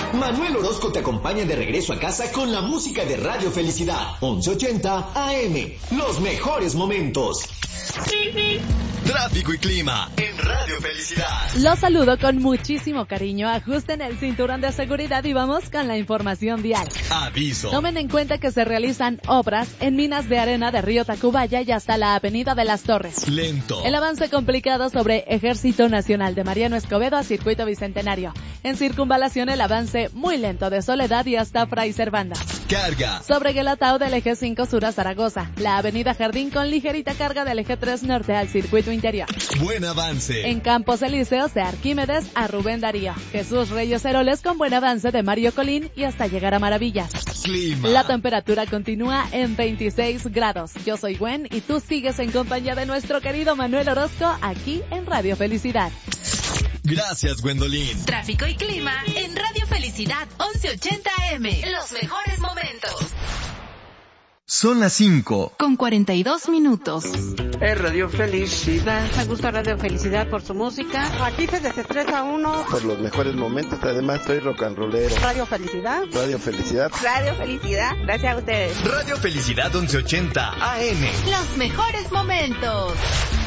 Manuel Orozco te acompaña de regreso a casa con la música de Radio Felicidad, 1180 AM. Los mejores momentos. Tráfico y clima en Radio Felicidad. Los saludo con muchísimo cariño. Ajusten el cinturón de seguridad y vamos con la información vial. Aviso. Tomen en cuenta que se realizan obras en minas de arena de Río Tacubaya y hasta la Avenida de las Torres. Lento. El avance complicado sobre Ejército Nacional de Mariano Escobedo a Circuito Bicentenario. En circunvalación el avance muy lento de Soledad y hasta Fray Servanda. Carga. Sobre Guelatao del eje 5 sur a Zaragoza. La Avenida Jardín con ligerita carga del eje 3 norte al circuito interior. Buen avance. En Campos Elíseos de Arquímedes a Rubén Darío. Jesús Reyes Heroles con buen avance de Mario Colín y hasta llegar a Maravillas. Clima. La temperatura continúa en 26 grados. Yo soy Gwen y tú sigues en compañía de nuestro querido Manuel Orozco aquí en Radio Felicidad. Gracias, Gwendolyn. Tráfico y clima en Radio Felicidad 1180 AM. Los mejores momentos. Son las 5. Con 42 minutos. Es Radio Felicidad. Me gusta Radio Felicidad por su música. Aquí se desestresa uno. Por los mejores momentos, además soy rock and rollero. Radio Felicidad. Radio Felicidad. Radio Felicidad. Gracias a ustedes. Radio Felicidad 1180 AM. Los mejores momentos.